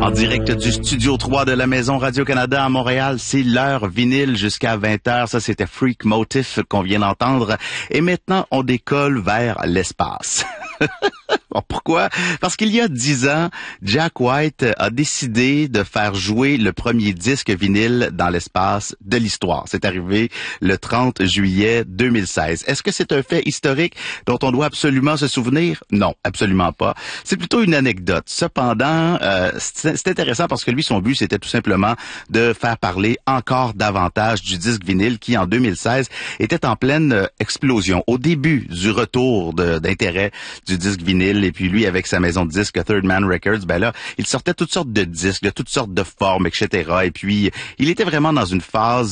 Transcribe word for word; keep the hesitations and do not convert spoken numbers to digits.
En direct du studio trois de la Maison Radio-Canada à Montréal, c'est l'heure vinyle jusqu'à vingt heures. Ça, c'était Freak Motif qu'on vient d'entendre. Et maintenant, on décolle vers l'espace. Bon, pourquoi? Parce qu'il y a dix ans, Jack White a décidé de faire jouer le premier disque vinyle dans l'espace de l'histoire. C'est arrivé le trente juillet deux mille seize. Est-ce que c'est un fait historique dont on doit absolument se souvenir? Non, absolument pas. C'est plutôt une anecdote. Cependant, euh, c'est, c'est intéressant parce que lui, son but, c'était tout simplement de faire parler encore davantage du disque vinyle qui, en deux mille seize, était en pleine euh, explosion. Au début du retour de, d'intérêt du disque vinyle, et puis lui, avec sa maison de disques Third Man Records, ben là, il sortait toutes sortes de disques, de toutes sortes de formes, et cetera. Et puis, il était vraiment dans une phase